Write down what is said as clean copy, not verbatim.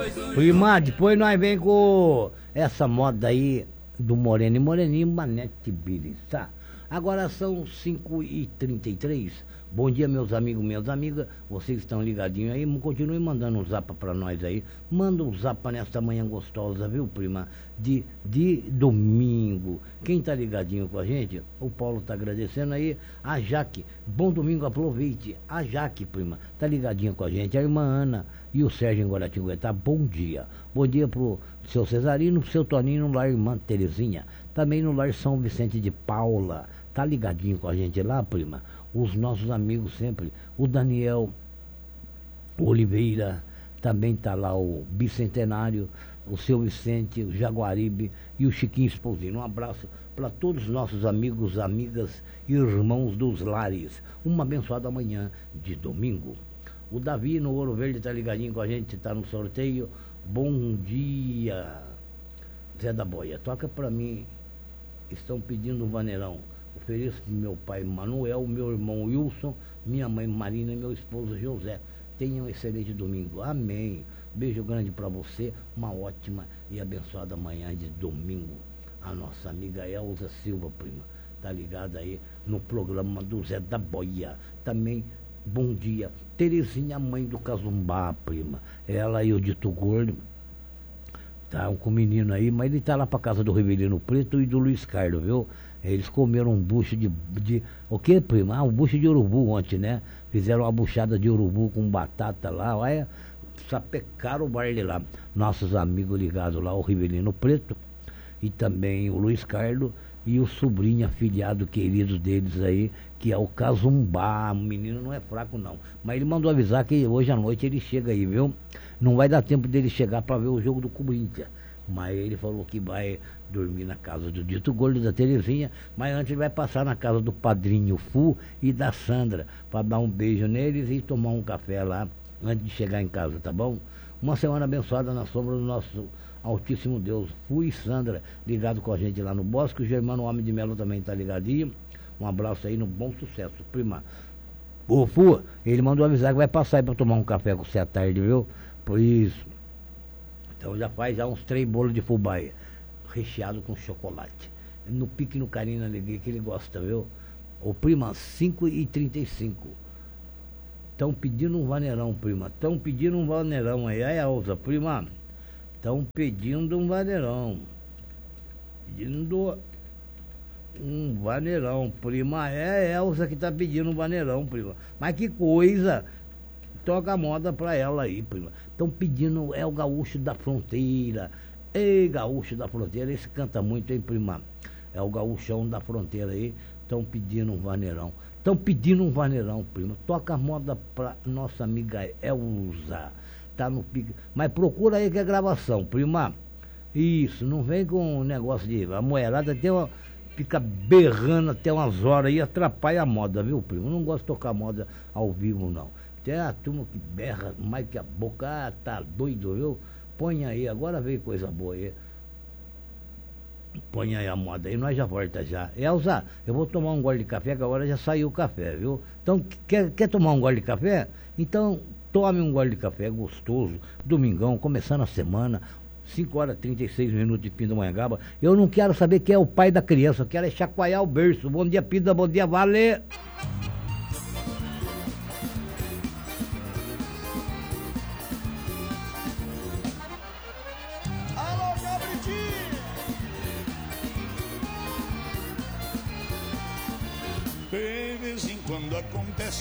Prima, depois nós vem com essa moda aí do Moreno e Moreninho, Manete Biris, tá? Agora são 5h33. Bom dia, meus amigos, minhas amigas. Vocês estão ligadinhos aí? Continue mandando um zap pra nós aí. Manda um zap nesta manhã gostosa, viu, prima? De domingo. Quem tá ligadinho com a gente? O Paulo tá agradecendo aí. A Jaque. Bom domingo, aproveite. A Jaque, prima, tá ligadinha com a gente. A irmã Ana e o Sérgio em Guaratinguetá. Bom dia. Bom dia pro seu Cesarino, pro seu Toninho, no lar Irmã Terezinha. Também no lar São Vicente de Paula. Tá ligadinho com a gente lá, prima? Os nossos amigos sempre, o Daniel Oliveira, também tá lá o Bicentenário, o seu Vicente, o Jaguaribe e o Chiquinho Esposino. Um abraço para todos os nossos amigos, amigas e irmãos dos lares. Uma abençoada manhã de domingo. O Davi no Ouro Verde tá ligadinho com a gente, tá no sorteio. Bom dia, Zé da Boia. Toca para mim, estão pedindo um vaneirão. Ofereço pro meu pai Manuel, meu irmão Wilson, minha mãe Marina e meu esposo José. Tenham um excelente domingo. Amém. Beijo grande para você. Uma ótima e abençoada manhã de domingo. A nossa amiga Elza Silva, prima, tá ligada aí no programa do Zé da Boia. Também, bom dia. Terezinha, mãe do Cazumbá, prima. Ela e o Dito Gordo. Tá com o menino aí, mas ele tá lá pra casa do Rivelino Preto e do Luiz Carlos, viu? Eles comeram um bucho de o que, prima? Um bucho de urubu ontem, né? Fizeram uma buchada de urubu com batata lá, olha, sapecaram o baile lá. Nossos amigos ligados lá, o Rivelino Preto e também o Luiz Carlos e o sobrinho afilhado querido deles aí, que é o Cazumbá. O menino não é fraco não, mas ele mandou avisar que hoje à noite ele chega aí, viu? Não vai dar tempo dele chegar para ver o jogo do Corinthians, mas ele falou que vai dormir na casa do Dito Gordo, da Terezinha, mas antes ele vai passar na casa do Padrinho Fu e da Sandra para dar um beijo neles e tomar um café lá antes de chegar em casa, tá bom? Uma semana abençoada na sombra do nosso Altíssimo Deus. Fu e Sandra ligado com a gente lá no Bosque. O Germano Homem de Melo também tá ligadinho. Um abraço aí no Bom Sucesso, prima. O Fu, ele mandou avisar que vai passar aí para tomar um café com você à tarde, viu? Por isso. Então já faz uns 3 bolos de fubá recheado com chocolate. No pique, no carinho, na alegria que ele gosta, viu? Ô prima, 5h35. Estão pedindo um vaneirão, prima. Estão pedindo um vaneirão aí. Aí, Elza, prima. Estão pedindo um vaneirão. Pedindo um vaneirão, prima. É a Elza que tá pedindo um vaneirão, prima. Mas que coisa. Toca a moda pra ela aí, prima. Estão pedindo, é o Gaúcho da Fronteira. Ei, Gaúcho da Fronteira, esse canta muito, hein, prima? É o Gaúchão da Fronteira aí. Estão pedindo um vaneirão. Estão pedindo um vaneirão, prima. Toca a moda pra nossa amiga Elza. Tá no pique. Mas procura aí que é gravação, prima. Isso, não vem com um negócio de... A moerada tem uma... Fica berrando até umas horas e atrapalha a moda, viu, primo? Não gosto de tocar moda ao vivo, não. Tem a turma que berra mais que a boca. Ah, tá doido, viu? Põe aí, agora veio coisa boa aí. Põe aí a moda aí, nós já volta já. Elza, eu vou tomar um gole de café, que agora já saiu o café, viu? Então, quer tomar um gole de café? Então, tome um gole de café gostoso, domingão, começando a semana. 5h36 de Pindamonhangaba. Eu não quero saber quem é o pai da criança, eu quero é chacoalhar o berço. Bom dia, Pinda, bom dia, vale! Alô, Gabritinho! De vez em quando acontece